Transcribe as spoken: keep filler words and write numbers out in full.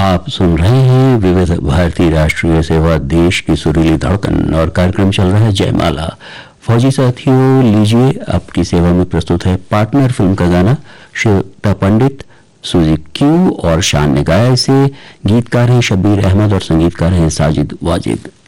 आप सुन रहे हैं विविध भारती राष्ट्रीय सेवा, देश की सुरीली धड़कन, और कार्यक्रम चल रहा है जयमाला। फौजी साथियों, लीजिए आपकी सेवा में प्रस्तुत है पार्टनर फिल्म का गाना। श्वेता पंडित, सुजी क्यू और शान ने गाया इसे। गीतकार हैं शब्बीर अहमद और संगीतकार हैं साजिद वाजिद।